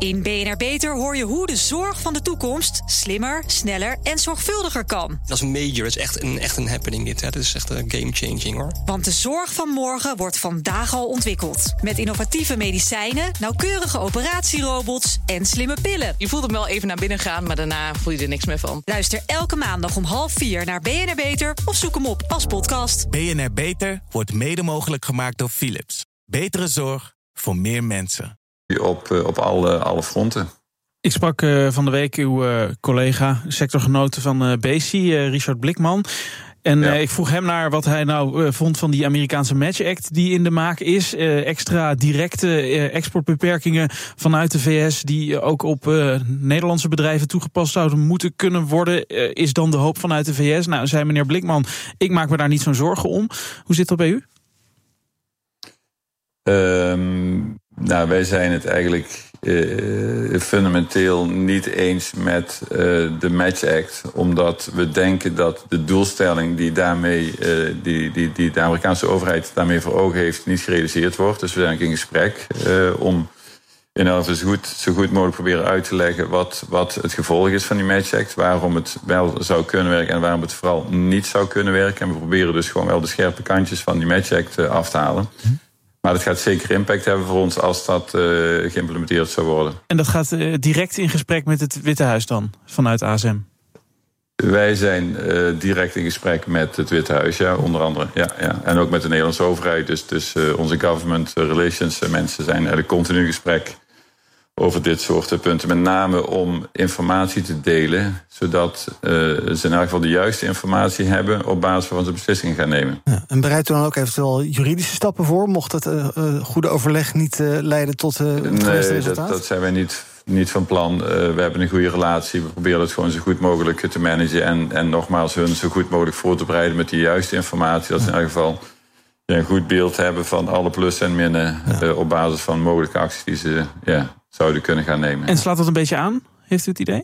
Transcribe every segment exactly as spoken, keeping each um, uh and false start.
In B N R Beter hoor je hoe de zorg van de toekomst slimmer, sneller en zorgvuldiger kan. Dat is major, dat is echt een, echt een happening dit. Hè. Dat is echt een game changing hoor. Want de zorg van morgen wordt vandaag al ontwikkeld. Met innovatieve medicijnen, nauwkeurige operatierobots en slimme pillen. Je voelt hem wel even naar binnen gaan, maar daarna voel je er niks meer van. Luister elke maandag om half vier naar B N R Beter of zoek hem op als podcast. B N R Beter wordt mede mogelijk gemaakt door Philips. Betere zorg voor meer mensen. Op, op alle, alle fronten. Ik sprak uh, van de week uw uh, collega, sectorgenoot van uh, Besi, uh, Richard Blikman. En ja. uh, ik vroeg hem naar wat hij nou uh, vond van die Amerikaanse Match Act die in de maak is. Uh, extra directe uh, exportbeperkingen vanuit de V S die uh, ook op uh, Nederlandse bedrijven toegepast zouden moeten kunnen worden. Uh, is dan de hoop vanuit de V S? Nou, zei meneer Blikman, ik maak me daar niet zo'n zorgen om. Hoe zit dat bij u? Um, nou, wij zijn het eigenlijk uh, fundamenteel niet eens met uh, de Match Act. Omdat we denken dat de doelstelling die, daarmee, uh, die, die, die de Amerikaanse overheid daarmee voor ogen heeft niet gerealiseerd wordt. Dus we zijn in gesprek uh, om in elk geval zo goed, zo goed mogelijk proberen uit te leggen wat, wat het gevolg is van die Match Act. Waarom het wel zou kunnen werken en waarom het vooral niet zou kunnen werken. En we proberen dus gewoon wel de scherpe kantjes van die Match Act uh, af te halen. Maar dat gaat zeker impact hebben voor ons als dat uh, geïmplementeerd zou worden. En dat gaat uh, direct in gesprek met het Witte Huis dan, vanuit A S M? Wij zijn uh, direct in gesprek met het Witte Huis, ja, onder andere. Ja, ja. En ook met de Nederlandse overheid. Dus, dus uh, onze government relations mensen zijn eigenlijk continu in gesprek over dit soort punten. Met name om informatie te delen, zodat uh, ze in elk geval de juiste informatie hebben op basis waarvan ze beslissingen gaan nemen. Ja, en bereidt u dan ook eventueel juridische stappen voor, mocht het uh, uh, goede overleg niet uh, leiden tot uh, het nee, resultaat? Dat, dat zijn wij niet, niet van plan. Uh, we hebben een goede relatie, we proberen het gewoon zo goed mogelijk te managen en, en nogmaals hun zo goed mogelijk voor te bereiden met de juiste informatie, dat ze in elk geval een goed beeld hebben van alle plussen en minnen ja. uh, op basis van mogelijke acties die ze ja, zouden kunnen gaan nemen. En slaat dat een beetje aan? Heeft u het idee?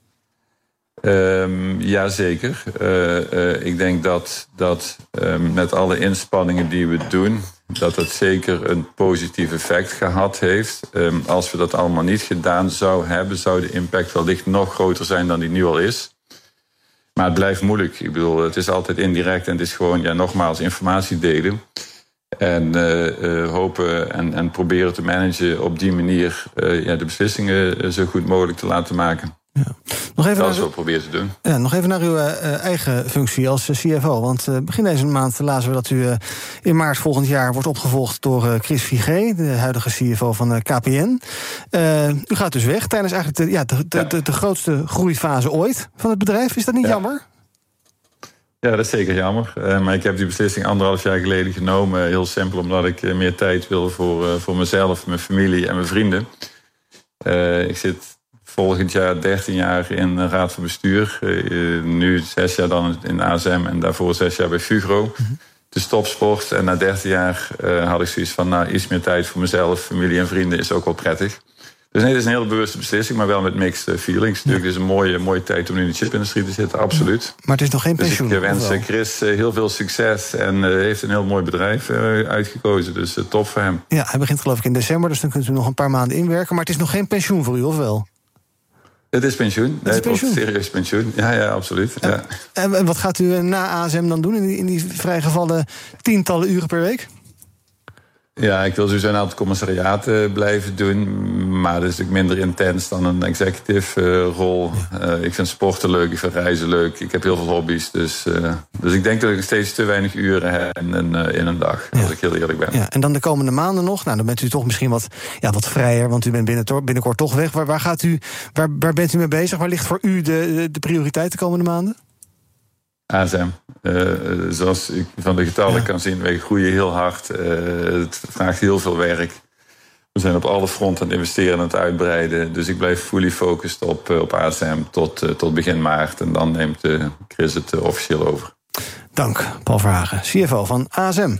Um, ja, zeker. Uh, uh, ik denk dat, dat um, met alle inspanningen die we doen, dat het zeker een positief effect gehad heeft. Um, als we dat allemaal niet gedaan zou hebben, zou de impact wellicht nog groter zijn dan die nu al is. Maar het blijft moeilijk. Ik bedoel, het is altijd indirect en het is gewoon, ja, nogmaals, informatie delen. En uh, uh, hopen en, en proberen te managen op die manier uh, ja, de beslissingen uh, zo goed mogelijk te laten maken. Ja. Nog even dat naar, is wat we proberen te doen. Ja, nog even naar uw uh, eigen functie als uh, C F O. Want uh, begin deze maand lazen we dat u uh, in maart volgend jaar wordt opgevolgd door uh, Chris Figee, de huidige C F O van uh, K P N. Uh, u gaat dus weg tijdens eigenlijk de, ja, de, de, de, de grootste groeifase ooit van het bedrijf. Is dat niet ja. jammer? Ja, dat is zeker jammer. Uh, maar ik heb die beslissing anderhalf jaar geleden genomen. Uh, heel simpel, omdat ik uh, meer tijd wil voor, uh, voor mezelf, mijn familie en mijn vrienden. Uh, ik zit volgend jaar dertien jaar in de Raad van Bestuur. Uh, nu zes jaar dan in A S M en daarvoor zes jaar bij Fugro. Mm-hmm. De stopsport. En na dertien jaar uh, had ik zoiets van, nou, iets meer tijd voor mezelf, familie en vrienden is ook wel prettig. Dus nee, het is een hele bewuste beslissing, maar wel met mixed feelings. Ja. Natuurlijk is het een mooie, mooie tijd om in de chipindustrie te zitten, absoluut. Maar het is nog geen pensioen. Dus ik wens Chris heel veel succes en uh, heeft een heel mooi bedrijf uh, uitgekozen. Dus uh, top voor hem. Ja, hij begint geloof ik in december, dus dan kunt u nog een paar maanden inwerken. Maar het is nog geen pensioen voor u, of wel? Het is pensioen. Het is pensioen. Nee, serieus pensioen. Ja, ja, absoluut. En, ja. en wat gaat u na A S M dan doen in die, in die vrijgevallen tientallen uren per week? Ja, ik wil sowieso een aantal commissariaten blijven doen. Maar dat is natuurlijk minder intens dan een executive uh, rol. Ja. Uh, ik vind sporten leuk, ik vind reizen leuk. Ik heb heel veel hobby's. Dus, uh, dus ik denk dat ik steeds te weinig uren heb in een, uh, in een dag. Ja. Als ik heel eerlijk ben. Ja, en dan de komende maanden nog. Nou, dan bent u toch misschien wat, ja, wat vrijer. Want u bent binnen, binnenkort toch weg. Waar, waar, gaat u, waar, waar bent u mee bezig? Waar ligt voor u de, de prioriteit de komende maanden? A S M. Uh, zoals ik van de getallen ja. kan zien, wij groeien heel hard. Uh, het vraagt heel veel werk. We zijn op alle fronten aan het investeren en aan het uitbreiden. Dus ik blijf fully focused op, op A S M tot, uh, tot begin maart. En dan neemt uh, Chris het uh, officieel over. Dank, Paul Verhagen, C F O van A S M.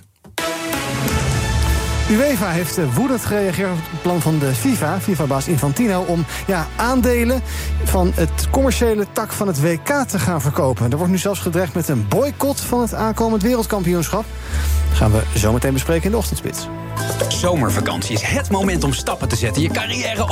UEFA heeft woedend gereageerd op het plan van de FIFA, FIFA-baas Infantino, om ja, aandelen van het commerciële tak van het W K te gaan verkopen. Er wordt nu zelfs gedreigd met een boycott van het aankomend wereldkampioenschap. Dat gaan we zo meteen bespreken in de ochtendspits. Zomervakantie is het moment om stappen te zetten. Je carrière